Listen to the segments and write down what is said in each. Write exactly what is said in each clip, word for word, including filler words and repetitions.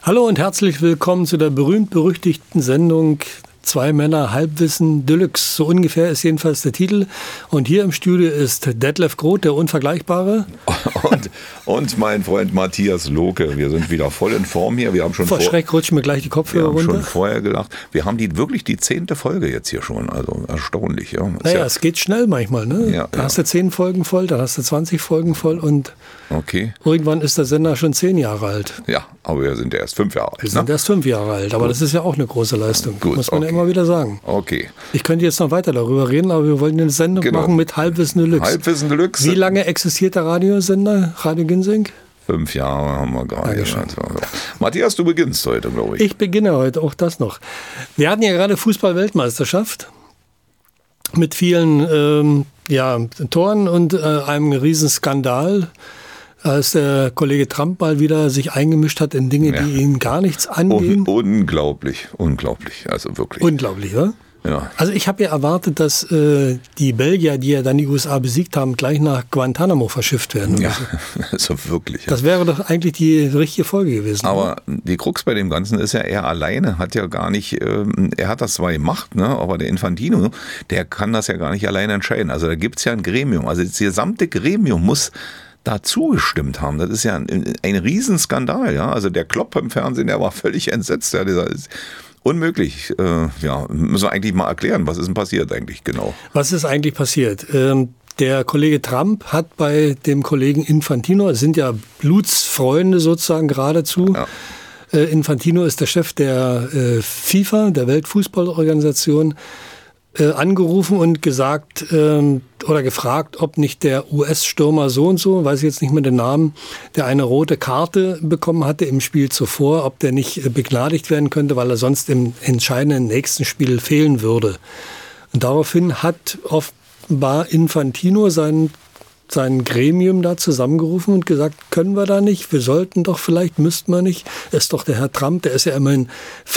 Hallo und herzlich willkommen zu der berühmt-berüchtigten Sendung Zwei Männer Halbwissen Deluxe. So ungefähr ist jedenfalls der Titel. Und hier im Studio ist Detlef Groth, der Unvergleichbare. Und, und mein Freund Matthias Lohke. Wir sind wieder voll in Form hier. Wir haben schon vor Schreck rutschen mir gleich die Kopfhörer runter. Wir haben schon vorher gelacht. Wir haben die wirklich die zehnte Folge jetzt hier schon. Also erstaunlich. Ja. Naja, ja, es geht schnell manchmal. Ne? Ja, da ja. hast du zehn Folgen voll, da hast du zwanzig Folgen voll und okay. Irgendwann ist der Sender schon zehn Jahre alt. Ja, aber wir sind erst fünf Jahre alt. Wir sind ne? erst fünf Jahre alt, aber Gut. das ist ja auch eine große Leistung. Gut, muss man okay. ja immer wieder sagen. Okay. Ich könnte jetzt noch weiter darüber reden, aber wir wollten eine Sendung genau. machen mit Halbwissen Deluxe. Halbwissen Deluxe. Wie lange existiert der Radiosender, Radio Ginsing? Fünf Jahre haben wir gerade. Matthias, du beginnst heute, glaube ich. Ich beginne heute, auch das noch. Wir hatten ja gerade Fußball-Weltmeisterschaft mit vielen ähm, ja, Toren und äh, einem riesen Skandal, als der Kollege Trump mal wieder sich eingemischt hat in Dinge, ja. die ihn gar nichts angehen. Un- unglaublich, unglaublich, also wirklich. Unglaublich, oder? Ja. Also ich habe ja erwartet, dass äh, die Belgier, die ja dann die U S A besiegt haben, gleich nach Guantanamo verschifft werden. Ja, so. also wirklich. Ja. Das wäre doch eigentlich die richtige Folge gewesen. Aber oder? Die Krux bei dem Ganzen ist ja, er alleine hat ja gar nicht, ähm, er hat das zwar gemacht, ne, aber der Infantino, der kann das ja gar nicht alleine entscheiden. Also da gibt es ja ein Gremium, also das gesamte Gremium muss da zugestimmt haben. Das ist ja ein, ein Riesenskandal. Ja? Also der Klopp im Fernsehen, der war völlig entsetzt. Ja, dieser ist unmöglich. Äh, ja, müssen wir eigentlich mal erklären, was ist denn passiert eigentlich genau? Was ist eigentlich passiert? Ähm, der Kollege Trump hat bei dem Kollegen Infantino, es sind ja Blutsfreunde sozusagen geradezu, ja. äh, Infantino ist der Chef der äh, FIFA, der Weltfußballorganisation, äh, angerufen und gesagt ähm, oder gefragt, ob nicht der U S-Stürmer so und so, weiß ich jetzt nicht mehr den Namen, der eine rote Karte bekommen hatte im Spiel zuvor, ob der nicht begnadigt werden könnte, weil er sonst im entscheidenden nächsten Spiel fehlen würde. Und daraufhin hat offenbar Infantino sein, sein Gremium da zusammengerufen und gesagt, können wir da nicht, wir sollten doch, vielleicht müssten wir nicht. Das ist doch der Herr Trump, der ist ja immerhin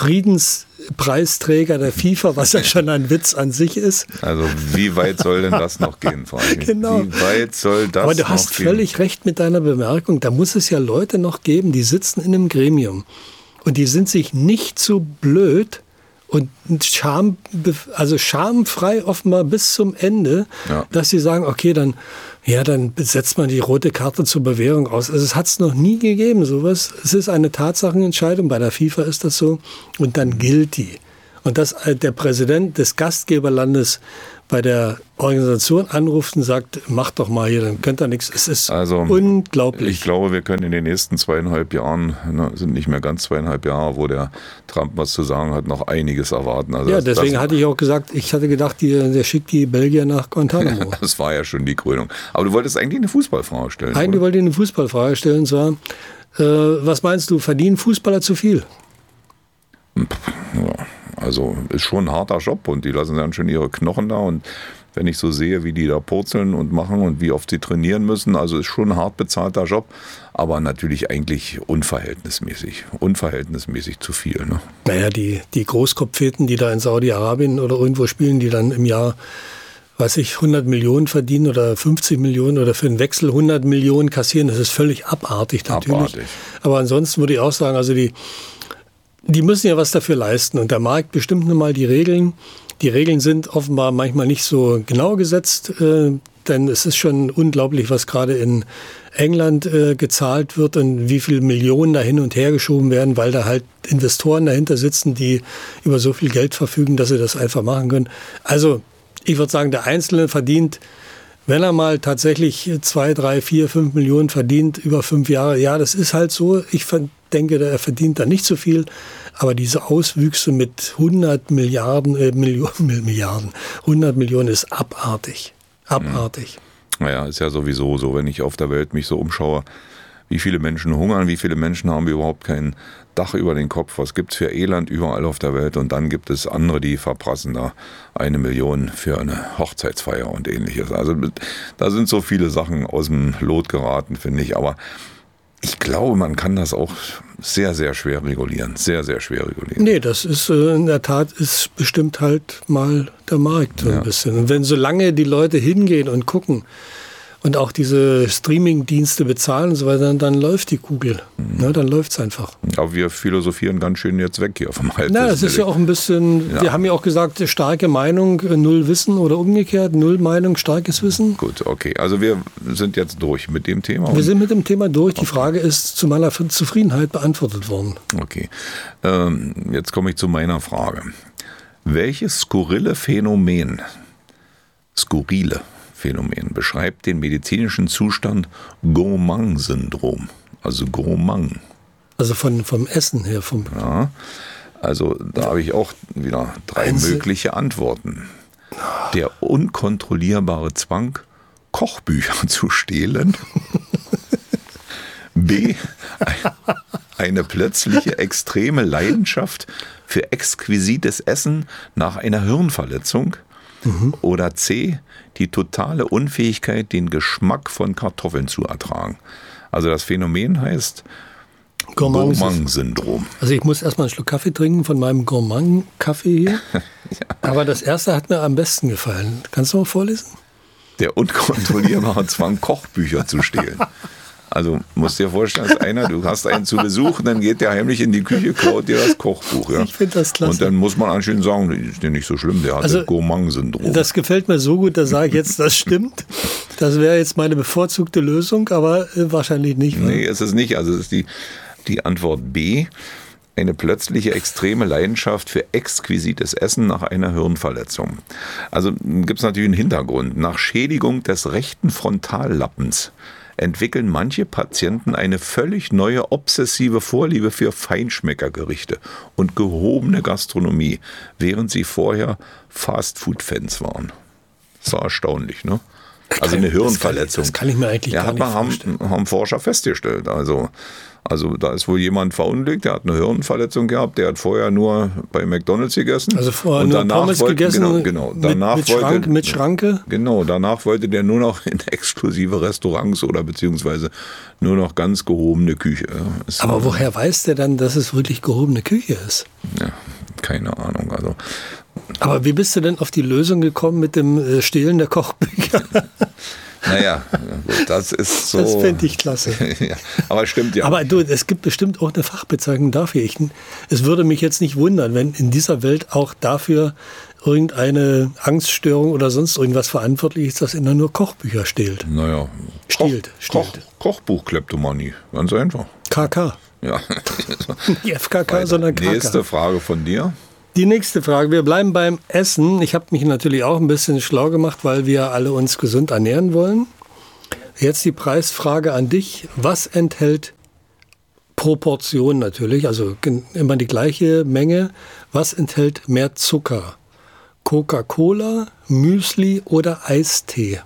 Friedenspreisträger der FIFA, was ja schon ein Witz an sich ist. Also wie weit soll denn das noch gehen? Vor allem? Genau. Wie weit soll das noch gehen? Aber du hast völlig recht mit deiner Bemerkung. Da muss es ja Leute noch geben, die sitzen in einem Gremium und die sind sich nicht so blöd und scham, also schamfrei offenbar bis zum Ende, ja. dass sie sagen, okay, dann, ja, dann setzt man die rote Karte zur Bewährung aus. Also es hat es noch nie gegeben, sowas. Es ist eine Tatsachenentscheidung, bei der FIFA ist das so, und dann gilt die. Und dass der Präsident des Gastgeberlandes bei der Organisation anruft und sagt, macht doch mal hier, dann könnt ihr nichts. Es ist also unglaublich. Ich glaube, wir können in den nächsten zweieinhalb Jahren, ne, sind nicht mehr ganz zweieinhalb Jahre, wo der Trump was zu sagen hat, noch einiges erwarten. Also ja, das, deswegen das, hatte ich auch gesagt, ich hatte gedacht, die, der schickt die Belgier nach Guantanamo. Das war ja schon die Krönung. Aber du wolltest eigentlich eine Fußballfrage stellen. Eigentlich oder? wollte ich eine Fußballfrage stellen, und zwar, äh, was meinst du, verdienen Fußballer zu viel? Ja, also ist schon ein harter Job und die lassen dann schon ihre Knochen da und wenn ich so sehe, wie die da purzeln und machen und wie oft sie trainieren müssen, also ist schon ein hart bezahlter Job, aber natürlich eigentlich unverhältnismäßig, unverhältnismäßig zu viel. Ne? Naja, die, die Großkopfeten, die da in Saudi-Arabien oder irgendwo spielen, die dann im Jahr, weiß ich, hundert Millionen verdienen oder fünfzig Millionen oder für einen Wechsel hundert Millionen kassieren, das ist völlig abartig natürlich. Abartig. Aber ansonsten würde ich auch sagen, also die, die müssen ja was dafür leisten und der Markt bestimmt nun mal die Regeln. Die Regeln sind offenbar manchmal nicht so genau gesetzt, äh, denn es ist schon unglaublich, was gerade in England äh, gezahlt wird und wie viele Millionen da hin und her geschoben werden, weil da halt Investoren dahinter sitzen, die über so viel Geld verfügen, dass sie das einfach machen können. Also ich würde sagen, der Einzelne verdient, wenn er mal tatsächlich zwei, drei, vier, fünf Millionen verdient über fünf Jahre, ja, das ist halt so. Ich denke, er verdient da nicht so viel. Aber diese Auswüchse mit hundert Milliarden, äh, Millionen, Milliarden, hundert Millionen ist abartig. Abartig. Naja, ist ja sowieso so, wenn ich auf der Welt mich so umschaue, wie viele Menschen hungern, wie viele Menschen haben überhaupt kein Dach über den Kopf, was gibt es für Elend überall auf der Welt und dann gibt es andere, die verprassen da eine Million für eine Hochzeitsfeier und ähnliches. Also da sind so viele Sachen aus dem Lot geraten, finde ich, aber ich glaube, man kann das auch sehr, sehr schwer regulieren. Sehr, sehr schwer regulieren. Nee, das ist äh, in der Tat ist bestimmt halt mal der Markt so ein ja. bisschen. Und wenn solange die Leute hingehen und gucken und auch diese Streaming-Dienste bezahlen und so weiter, dann, dann läuft die Kugel. Mhm. Ne, dann läuft es einfach. Aber wir philosophieren ganz schön jetzt weg hier vom Halbwissen. Na, es ist ja auch ein bisschen, ja. wir haben ja auch gesagt, starke Meinung, null Wissen oder umgekehrt, null Meinung, starkes Wissen. Gut, okay. Also wir sind jetzt durch mit dem Thema. Wir sind mit dem Thema durch. Die okay. Frage ist zu meiner Zufriedenheit beantwortet worden. Okay. Ähm, jetzt komme ich zu meiner Frage. Welches skurrile Phänomen, skurrile Phänomen beschreibt den medizinischen Zustand Gourmand-Syndrom? Also Gourmand. Also von, vom Essen her. Vom ja, also da habe ich auch wieder drei Einzel- mögliche Antworten. Der unkontrollierbare Zwang, Kochbücher zu stehlen. B. Eine plötzliche extreme Leidenschaft für exquisites Essen nach einer Hirnverletzung. Mhm. Oder C. Die totale Unfähigkeit, den Geschmack von Kartoffeln zu ertragen. Also das Phänomen heißt Gourmand-Syndrom. Also ich muss erstmal einen Schluck Kaffee trinken von meinem Gourmand-Kaffee hier. Ja. Aber das erste hat mir am besten gefallen. Kannst du mal vorlesen? Der unkontrollierbare Zwang, Kochbücher zu stehlen. Also musst dir vorstellen, dass einer, du hast einen zu Besuch, dann geht der heimlich in die Küche, klaut dir das Kochbuch. Ja? Ich finde das klasse. Und dann muss man anscheinend sagen, das ist ja nicht so schlimm, der hat also, das Gourmand-Syndrom. Das gefällt mir so gut, da sage ich jetzt, das stimmt. Das wäre jetzt meine bevorzugte Lösung, aber äh, wahrscheinlich nicht. Nee, ist es nicht. Also es ist die, die Antwort B. Eine plötzliche extreme Leidenschaft für exquisites Essen nach einer Hirnverletzung. Also gibt es natürlich einen Hintergrund. Nach Schädigung des rechten Frontallappens entwickeln manche Patienten eine völlig neue obsessive Vorliebe für Feinschmeckergerichte und gehobene Gastronomie, während sie vorher Fastfood-Fans waren. Das war erstaunlich, ne? Also eine Hirnverletzung. Das kann ich, das kann ich mir eigentlich ja, gar nicht haben, vorstellen. Haben Forscher festgestellt. Also, also da ist wohl jemand verunglückt, der hat eine Hirnverletzung gehabt, der hat vorher nur bei McDonald's gegessen. Also vorher und nur danach Pommes wollte, gegessen genau, genau, danach mit, mit, wollte, Schrank, mit Schranke. Genau, danach wollte der nur noch in exklusive Restaurants oder beziehungsweise nur noch ganz gehobene Küche. Ist Aber woher weiß der dann, dass es wirklich gehobene Küche ist? Ja, keine Ahnung. Also Aber wie bist du denn auf die Lösung gekommen mit dem Stehlen der Kochbücher? Naja, gut, das ist so. Das finde ich klasse. Ja, aber stimmt ja. Aber du, es gibt bestimmt auch eine Fachbezeichnung dafür. Ich, es würde mich jetzt nicht wundern, wenn in dieser Welt auch dafür irgendeine Angststörung oder sonst irgendwas verantwortlich ist, dass immer nur Kochbücher stehlt. Naja. Stiehlt. Koch, Koch, Kochbuchkleptomanie, ganz einfach. K K. Ja. Nicht F K K, weiter. Sondern K K. Nächste Frage von dir. Die nächste Frage, wir bleiben beim Essen. Ich habe mich natürlich auch ein bisschen schlau gemacht, weil wir alle uns gesund ernähren wollen. Jetzt die Preisfrage an dich. Was enthält Proportion natürlich, also immer die gleiche Menge, was enthält mehr Zucker? Coca-Cola, Müsli oder Eistee?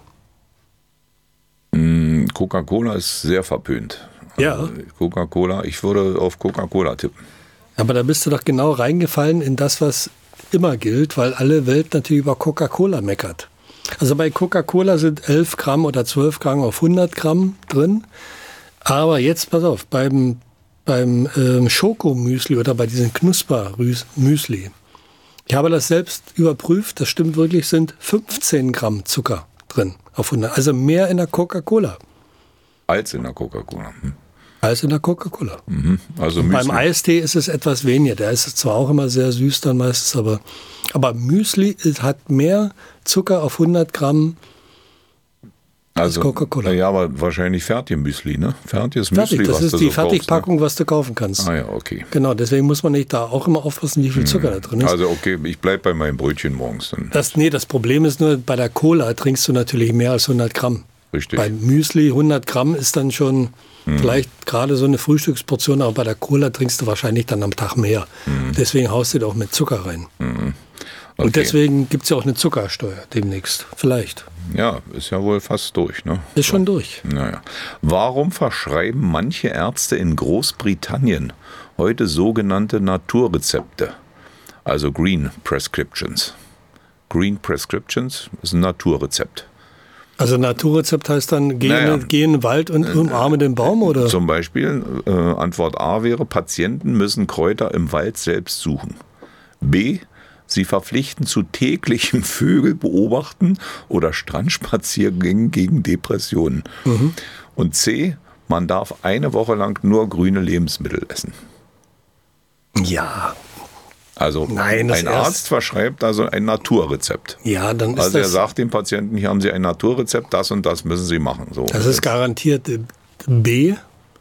Coca-Cola ist sehr verpönt. Ja. Also Coca-Cola, ich würde auf Coca-Cola tippen. Aber da bist du doch genau reingefallen in das, was immer gilt, weil alle Welt natürlich über Coca-Cola meckert. Also bei Coca-Cola sind elf Gramm oder zwölf Gramm auf hundert Gramm drin. Aber jetzt, pass auf, beim, beim ähm, Schokomüsli oder bei diesem Knusper-Müsli, ich habe das selbst überprüft, das stimmt wirklich, sind fünfzehn Gramm Zucker drin auf hundert. Also mehr in der Coca-Cola. Als in der Coca-Cola. Hm. Als in der Coca-Cola. Mhm. Also beim Eistee ist es etwas weniger. Der ist zwar auch immer sehr süß dann meistens, aber, aber Müsli hat mehr Zucker auf hundert Gramm also, als Coca-Cola. Ja, aber wahrscheinlich Fertig-Müsli, ne? Fertiges Fertig, Müsli, das was ist du die so Fertigpackung, kaufst, ne? was du kaufen kannst. Ah ja, okay. Genau, deswegen muss man nicht da auch immer aufpassen, wie viel Zucker mhm. da drin ist. Also okay, ich bleibe bei meinem Brötchen morgens dann. Das, nee, das Problem ist nur, bei der Cola trinkst du natürlich mehr als hundert Gramm. Richtig. Beim Müsli hundert Gramm ist dann schon mhm. vielleicht gerade so eine Frühstücksportion, aber bei der Cola trinkst du wahrscheinlich dann am Tag mehr. Mhm. Deswegen haust du da auch mit Zucker rein. Mhm. Okay. Und deswegen gibt es ja auch eine Zuckersteuer demnächst. Vielleicht. Ja, ist ja wohl fast durch, ne? Ist schon durch. Naja. Warum verschreiben manche Ärzte in Großbritannien heute sogenannte Naturrezepte? Also Green Prescriptions. Green Prescriptions ist ein Naturrezept. Also Naturrezept heißt dann, geh, naja. in, geh in den Wald und umarme den Baum, oder? Zum Beispiel, äh, Antwort A wäre, Patienten müssen Kräuter im Wald selbst suchen. B, sie verpflichten zu täglichem Vögelbeobachten oder Strandspaziergängen gegen Depressionen. Mhm. Und C, man darf eine Woche lang nur grüne Lebensmittel essen. Ja. Also Nein, ein Arzt erst verschreibt also ein Naturrezept. Ja, dann ist also er das, sagt dem Patienten, hier haben Sie ein Naturrezept, das und das müssen Sie machen. So. Das ist garantiert B,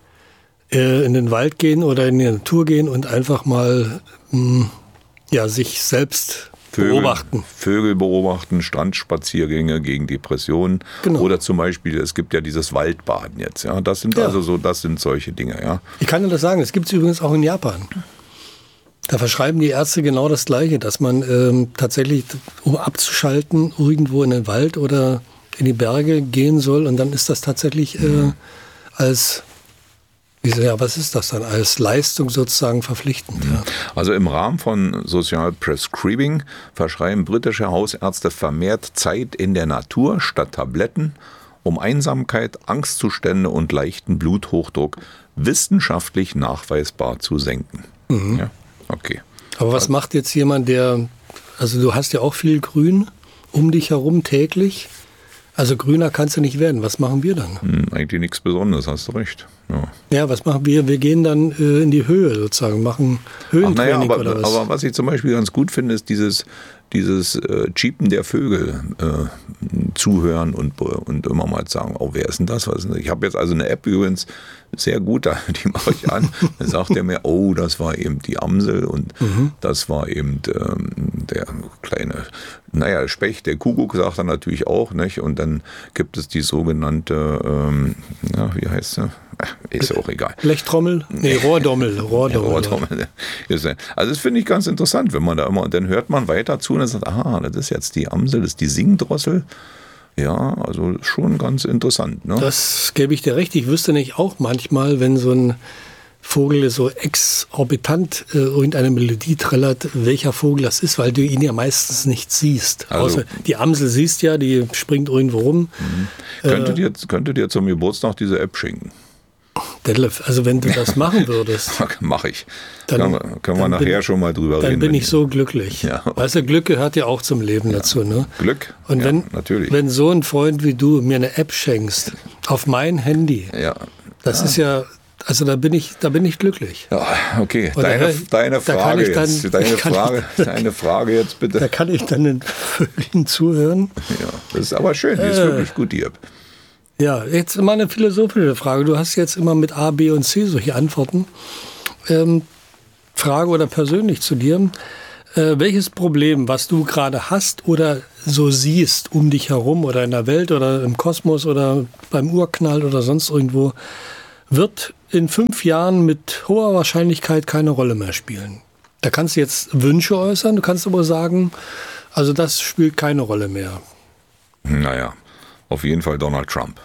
äh, in den Wald gehen oder in die Natur gehen und einfach mal mh, ja, sich selbst Vögel, beobachten. Vögel beobachten, Strandspaziergänge gegen Depressionen. Genau. Oder zum Beispiel, es gibt ja dieses Waldbaden jetzt. Ja, das sind Ja. also so, das sind solche Dinge. Ja. Ich kann dir das sagen, es gibt es übrigens auch in Japan. Da verschreiben die Ärzte genau das Gleiche, dass man ähm, tatsächlich, um abzuschalten, irgendwo in den Wald oder in die Berge gehen soll. Und dann ist das tatsächlich äh, als, wie, ja, was ist das dann, als Leistung sozusagen verpflichtend. Ja. Also im Rahmen von Social Prescribing verschreiben britische Hausärzte vermehrt Zeit in der Natur statt Tabletten, um Einsamkeit, Angstzustände und leichten Bluthochdruck wissenschaftlich nachweisbar zu senken. Mhm. Ja. Okay. Aber was macht jetzt jemand, der, also du hast ja auch viel Grün um dich herum täglich, also grüner kannst du nicht werden. Was machen wir dann? Hm, eigentlich nichts Besonderes, hast du recht. Ja, ja was machen wir? Wir gehen dann äh, in die Höhe sozusagen, machen Höhentraining. Ach, naja, aber, oder was? Aber was ich zum Beispiel ganz gut finde, ist dieses, dieses äh, Cheepen der Vögel, äh, zuhören und, und immer mal sagen, oh, wer ist denn das? Was ist denn das? Ich habe jetzt also eine App übrigens, sehr gut, die mache ich an. Dann sagt er mir, oh, das war eben die Amsel und mhm. das war eben ähm, der kleine, naja, Specht, der Kuckuck, sagt er natürlich auch, nicht? Und dann gibt es die sogenannte, ähm, na, wie heißt sie? Ist auch egal. Blechtrommel? Nee, Rohrdommel. Rohrdommel. Ja, Rohrdommel. Also das finde ich ganz interessant, wenn man da immer, und dann hört man weiter zu und dann sagt, aha, das ist jetzt die Amsel, das ist die Singdrossel. Ja, also schon ganz interessant. Ne? Das gebe ich dir recht. Ich wüsste nicht auch manchmal, wenn so ein Vogel so exorbitant äh, irgendeine Melodie trällert, welcher Vogel das ist, weil du ihn ja meistens nicht siehst. Also, außer die Amsel siehst ja, die springt irgendwo rum. Mhm. Könnte, äh, dir, könnte dir zum Geburtstag diese App schenken? Detlef, also wenn du das machen würdest. Mache ich. Dann, können wir, können wir nachher bin, schon mal drüber dann reden. Dann bin ich so glücklich. Ja. Weißt du, Glück gehört ja auch zum Leben ja. dazu. Ne? Glück, und ja, wenn, natürlich. Wenn so ein Freund wie du mir eine App schenkst, auf mein Handy, ja. das ja. ist ja, also da bin ich, da bin ich glücklich. Ja, okay, Oder deine, da, deine Frage dann, jetzt. Deine Frage, ich, deine Frage jetzt bitte. Da kann ich dann den Vögeln zuhören. Ja, das ist aber schön, die ist äh, wirklich gut, die App. Ja, jetzt mal eine philosophische Frage. Du hast jetzt immer mit A, B und C solche Antworten. Ähm, Frage oder persönlich zu dir. Äh, welches Problem, was du gerade hast oder so siehst um dich herum oder in der Welt oder im Kosmos oder beim Urknall oder sonst irgendwo, wird in fünf Jahren mit hoher Wahrscheinlichkeit keine Rolle mehr spielen? Da kannst du jetzt Wünsche äußern, du kannst aber sagen, also das spielt keine Rolle mehr. Naja. Auf jeden Fall Donald Trump.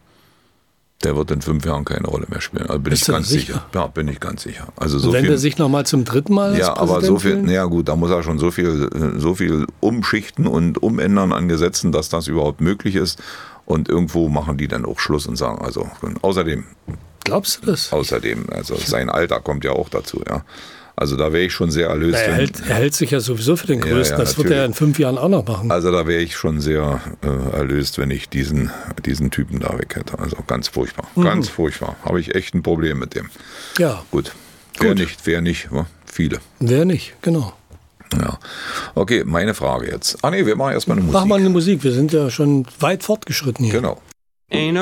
Der wird in fünf Jahren keine Rolle mehr spielen. Also bin Bist ich du ganz sicher? sicher. Ja, bin ich ganz sicher. Also so Und wenn viel, er sich noch mal zum dritten Mal als ja, aber so viel, wählen? naja gut, da muss er schon so viel, so viel umschichten und umändern an Gesetzen, dass das überhaupt möglich ist. Und irgendwo machen die dann auch Schluss und sagen, also außerdem. Glaubst du das? Außerdem, also sein Alter kommt ja auch dazu, ja. Also da wäre ich schon sehr erlöst. Na, er, hält, er hält sich ja sowieso für den Größten. Ja, ja, das wird er in fünf Jahren auch noch machen. Also da wäre ich schon sehr äh, erlöst, wenn ich diesen, diesen Typen da weg hätte. Also ganz furchtbar. Mhm. Ganz furchtbar. Habe ich echt ein Problem mit dem. Ja. Gut. Wer nicht, wer nicht, wa? Viele. Wer nicht, genau. Ja. Okay, meine Frage jetzt. Ah nee, wir machen erstmal eine Musik. Mach mal eine Musik. Wir sind ja schon weit fortgeschritten hier. Genau.